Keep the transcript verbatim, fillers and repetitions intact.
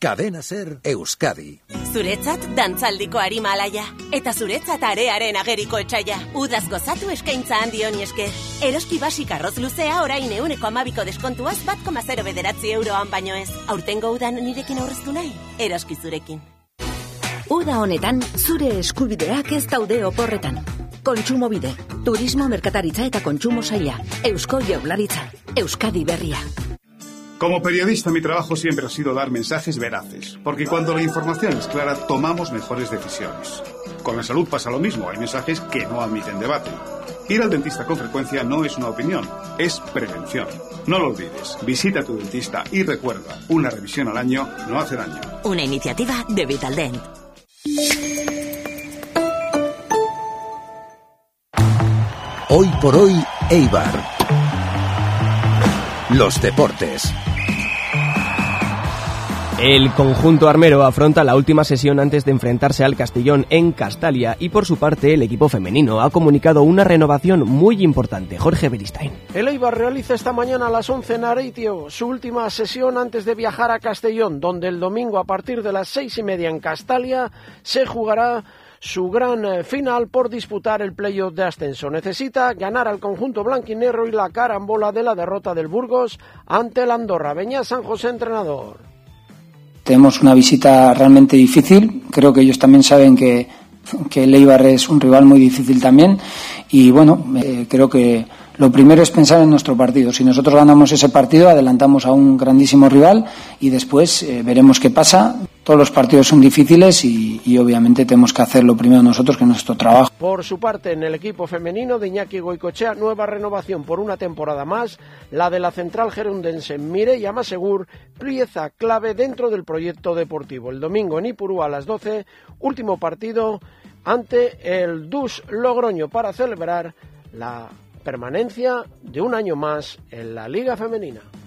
Cadena Ser Euskadi. Zuretzat dantzaldiko arima alaia, eta zuretzat arearen ageriko etxaia. Udaz gozatu eskaintza handi honi esker. Eroski basik arroz luzea orain euneko amabiko deskontuaz bat koma zero bederatzi euroan baino ez. Aurtengo udan nirekin aurreztu nahi? Eroski zurekin. Uda honetan, zure eskubideak ez daude oporretan. Kontsumobide, turismo, merkataritza eta kontsumo saila. Eusko Jaurlaritza, Euskadi berria. Como periodista, mi trabajo siempre ha sido dar mensajes veraces, porque cuando la información es clara, tomamos mejores decisiones. Con la salud pasa lo mismo, hay mensajes que no admiten debate. Ir al dentista con frecuencia no es una opinión, es prevención. No lo olvides, visita a tu dentista y recuerda, una revisión al año no hace daño. Una iniciativa de Vitaldent. Hoy por hoy, Eibar. Los deportes. El conjunto armero afronta la última sesión antes de enfrentarse al Castellón en Castalia y por su parte el equipo femenino ha comunicado una renovación muy importante. Jorge Beristain. El Eibar realiza esta mañana a las once en Areitio su última sesión antes de viajar a Castellón, donde el domingo a partir de las seis y media en Castalia se jugará su gran final por disputar el playoff de ascenso. Necesita ganar al conjunto blanquinegro y la carambola de la derrota del Burgos ante el Andorra. Beñat San José, entrenador. Tenemos una visita realmente difícil, creo que ellos también saben que, que el Eibar es un rival muy difícil también y bueno, eh, creo que lo primero es pensar en nuestro partido. Si nosotros ganamos ese partido, adelantamos a un grandísimo rival y después eh, veremos qué pasa. Todos los partidos son difíciles y, y obviamente tenemos que hacer lo primero nosotros, que es nuestro trabajo. Por su parte, en el equipo femenino de Iñaki Goicoechea, nueva renovación por una temporada más, la de la central gerundense Mireia Masegur, pieza clave dentro del proyecto deportivo. El domingo en Ipurúa a las doce, último partido ante el D U S Logroño para celebrar la permanencia de un año más en la Liga Femenina.